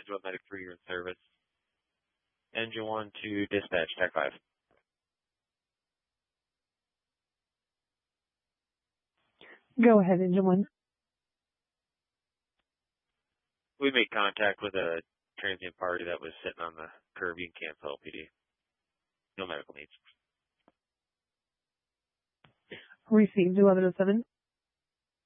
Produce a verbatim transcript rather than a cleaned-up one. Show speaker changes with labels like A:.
A: Engine one Medic three, you're in service. Engine one to dispatch, Tech five.
B: Go ahead, Engine one.
A: We made contact with a transient party that was sitting on the curb. You can cancel L P D. No medical needs.
B: Received eleven oh seven.